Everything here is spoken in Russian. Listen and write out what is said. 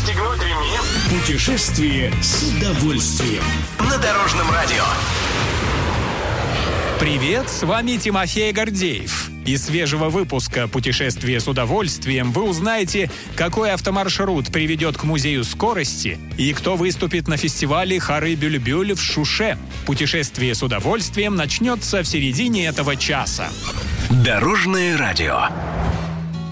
Пристегнуть ремни. Путешествие с удовольствием. На Дорожном радио. Привет, с вами Тимофей Гордеев. Из свежего выпуска «Путешествие с удовольствием» вы узнаете, какой автомаршрут приведет к музею скорости и кто выступит на фестивале «Хары-Бюльбюль» в Шуше. Путешествие с удовольствием начнется в середине этого часа. Дорожное радио.